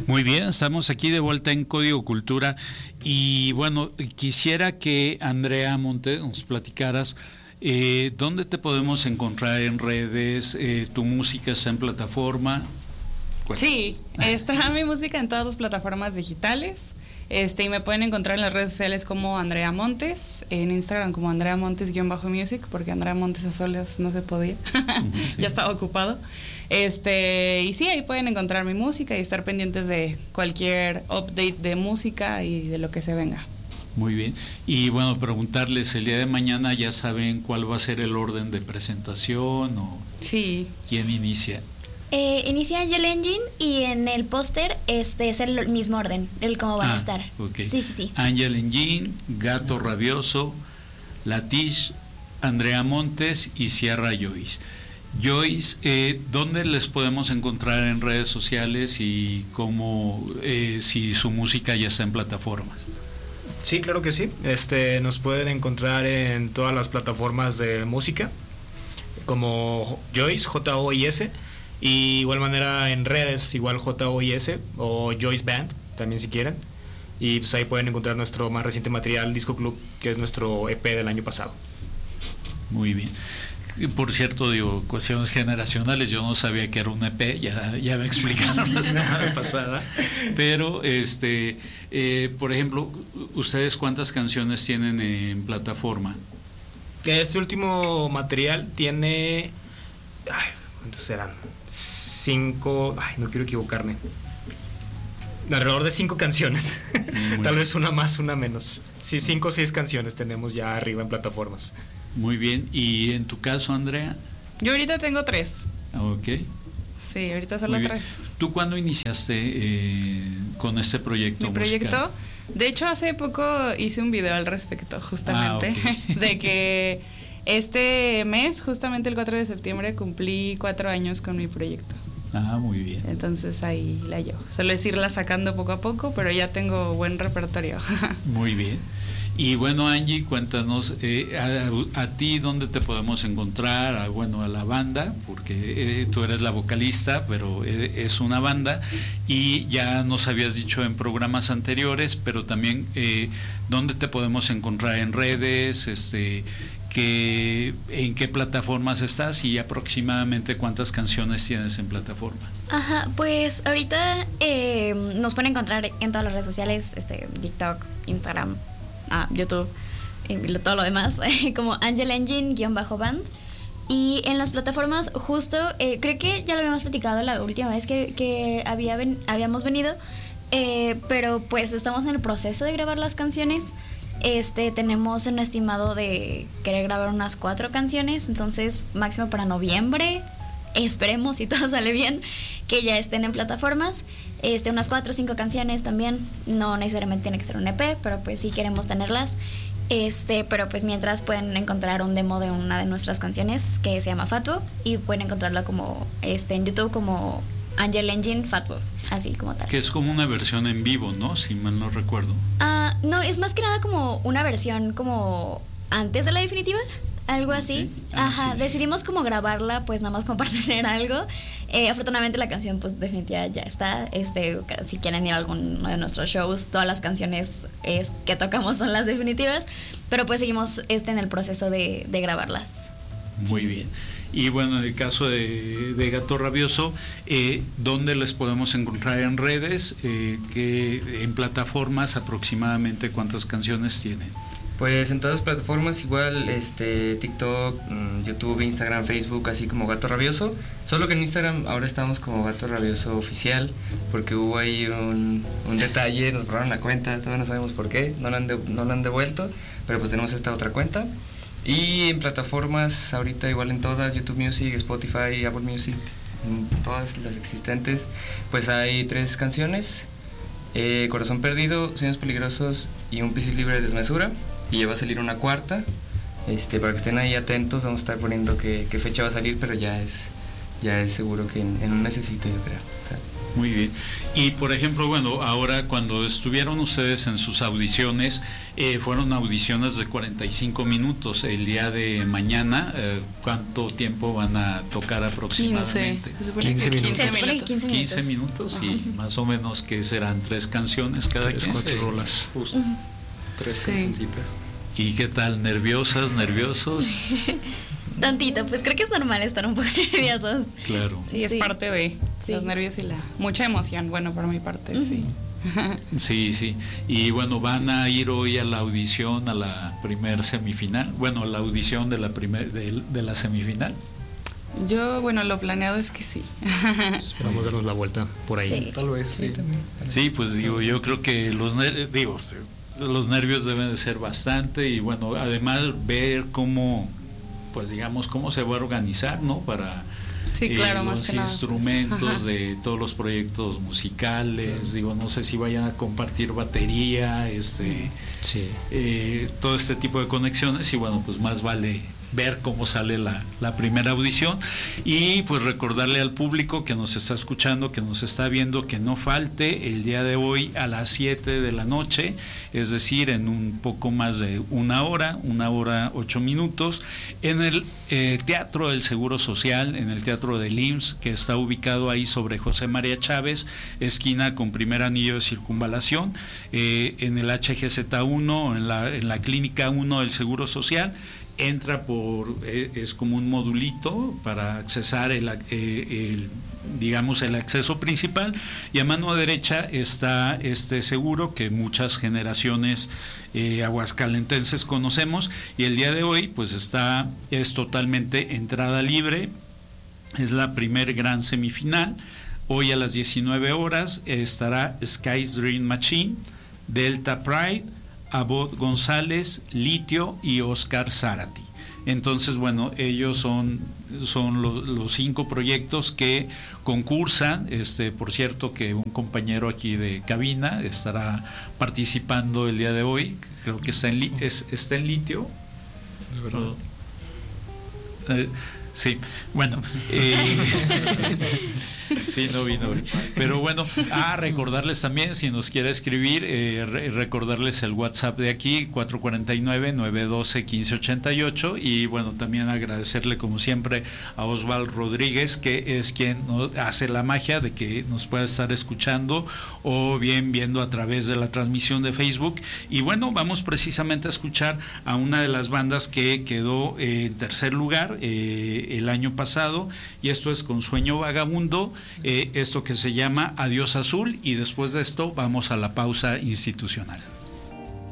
Muy bien, estamos aquí de vuelta en Código Cultura y bueno, quisiera que Andrea Montes nos platicaras dónde te podemos encontrar en redes, tu música está en plataforma. Sí, está mi música en todas las plataformas digitales. Y me pueden encontrar en las redes sociales como Andrea Montes, en Instagram como Andrea Montes_music, porque Andrea Montes a solas no se podía, sí. Ya estaba ocupado. Y sí, ahí pueden encontrar mi música y estar pendientes de cualquier update de música y de lo que se venga. Muy bien. Y bueno, preguntarles, el día de mañana ya saben cuál va a ser el orden de presentación o sí. ¿Quién inicia? Inicia Angel Engine y en el póster es el mismo orden, el cómo van a estar. Okay. Sí. Angel Engine, Gato Rabioso, Latish, Andrea Montes y Sierra Joyce. Joyce, ¿dónde les podemos encontrar en redes sociales y cómo, si su música ya está en plataformas? Sí, claro que sí. Nos pueden encontrar en todas las plataformas de música como Joyce, Joyce. Y igual manera en redes, igual Joyce o Joyce Band, también si quieren. Y pues ahí pueden encontrar nuestro más reciente material, Disco Club, que es nuestro EP del año pasado. Muy bien. Por cierto, digo, cuestiones generacionales, yo no sabía que era un EP, ya me explicaron la semana pasada. Pero, por ejemplo, ¿ustedes cuántas canciones tienen en plataforma? Este último material tiene... ¿cuántos serán? 5, no quiero equivocarme. Alrededor de 5 canciones. Tal vez una más, una menos. Sí, 5 o 6 canciones tenemos ya arriba en plataformas. Muy bien. ¿Y en tu caso, Andrea? Yo ahorita tengo 3. Ok. Sí, ahorita solo 3. ¿Tú cuándo iniciaste con este proyecto musical? ¿Mi proyecto? De hecho, hace poco hice un video al respecto, justamente, okay. De que este mes, justamente el 4 de septiembre, cumplí 4 años con mi proyecto. Muy bien. Entonces ahí la llevo. Solo es irla sacando poco a poco, pero ya tengo buen repertorio. Muy bien. Y bueno, Angie, cuéntanos a ti dónde te podemos encontrar, a la banda, porque tú eres la vocalista, pero es una banda, y ya nos habías dicho en programas anteriores, pero también dónde te podemos encontrar en redes, en qué plataformas estás y aproximadamente cuántas canciones tienes en plataforma. Pues ahorita nos pueden encontrar en todas las redes sociales, TikTok, Instagram, YouTube y todo lo demás, como Angel Engine_band. Y en las plataformas, justo, creo que ya lo habíamos platicado la última vez que habíamos venido, pero pues estamos en el proceso de grabar las canciones. Tenemos un estimado de querer grabar unas 4 canciones, entonces máximo para noviembre, esperemos si todo sale bien, que ya estén en plataformas. Unas 4 o 5 canciones también, no necesariamente tiene que ser un EP, pero pues sí queremos tenerlas. Pero pues mientras pueden encontrar un demo de una de nuestras canciones que se llama Fatuo, y pueden encontrarla como en YouTube como Angel Engine Fatuo, así como tal. Que es como una versión en vivo, ¿no? Si mal no recuerdo. No, es más que nada como una versión como antes de la definitiva, algo así. Sí, decidimos como grabarla, pues nada más como para tener algo. Afortunadamente la canción pues definitiva ya está. Si quieren ir a alguno de nuestros shows, todas las canciones que tocamos son las definitivas, pero pues seguimos en el proceso de grabarlas. Muy bien. Y bueno, en el caso de Gato Rabioso, ¿dónde les podemos encontrar en redes? En plataformas aproximadamente cuántas canciones tienen. Pues en todas las plataformas igual, TikTok, YouTube, Instagram, Facebook, así como Gato Rabioso. Solo que en Instagram ahora estamos como Gato Rabioso Oficial, porque hubo ahí un detalle, nos borraron la cuenta, todavía no sabemos por qué, no la han devuelto, pero pues tenemos esta otra cuenta. Y en plataformas ahorita igual en todas, YouTube Music, Spotify, Apple Music, todas las existentes, pues hay 3 canciones, Corazón Perdido, Sueños Peligrosos y Un Piscis Libre de Desmesura, y ya va a salir una 4ª, para que estén ahí atentos, vamos a estar poniendo qué fecha va a salir, pero ya es seguro que en un mesecito, yo creo. Muy bien. Y por ejemplo, bueno, ahora cuando estuvieron ustedes en sus audiciones, Fueron audiciones de 45 minutos. El día de mañana, ¿cuánto tiempo van a tocar aproximadamente? 15 minutos. 15 minutos y más o menos que serán 3 canciones cada 4 rolas. Justo. 3 cancioncitas. ¿Y qué tal? ¿Nerviosas, nerviosos? Tantito, pues creo que es normal estar un poco nerviosos. Claro. Sí, es parte de los nervios y mucha emoción. Bueno, por mi parte, sí. Sí. Y bueno, van a ir hoy a la audición, a la primer semifinal. Bueno, la audición de la semifinal. Yo, bueno, lo planeado es que sí. Esperamos darnos la vuelta por ahí. Sí. Tal vez sí. Sí, pues digo, yo creo que los nervios deben de ser bastante y bueno, además ver cómo, pues digamos, cómo se va a organizar, ¿no? Para sí, claro, más los que nada, instrumentos pues. de todos los proyectos musicales, digo, no sé si vayan a compartir batería, todo este tipo de conexiones y bueno, pues más vale ver cómo sale la primera audición y pues recordarle al público que nos está escuchando, que nos está viendo, que no falte el día de hoy a las 7 de la noche, es decir, en un poco más de 1 hora, 8 minutos, en el Teatro del Seguro Social, en el Teatro del IMSS, que está ubicado ahí sobre José María Chávez, esquina con primer anillo de circunvalación, en el HGZ1, en la Clínica 1 del Seguro Social. Entra es como un modulito para accesar digamos el acceso principal y a mano derecha está este seguro que muchas generaciones aguascalentenses conocemos y el día de hoy pues es totalmente entrada libre, es la primer gran semifinal. Hoy a las 19 horas estará Sky's Dream Machine, Delta Pride, Abod González, Litio y Oscar Zárate. Entonces, bueno, ellos son los 5 proyectos que concursan. Por cierto, que un compañero aquí de cabina estará participando el día de hoy. Creo que está en Litio. ¿De verdad? Sí, bueno, sí, no vino. Pero bueno, recordarles también, si nos quiere escribir, recordarles el WhatsApp de aquí, 449-912-1588. Y bueno, también agradecerle como siempre a Osvaldo Rodríguez, que es quien hace la magia de que nos pueda estar escuchando o bien viendo a través de la transmisión de Facebook. Y bueno, vamos precisamente a escuchar a una de las bandas que quedó en tercer lugar el año pasado, y esto es Con Sueño Vagabundo, esto que se llama Adiós Azul, y después de esto vamos a la pausa institucional.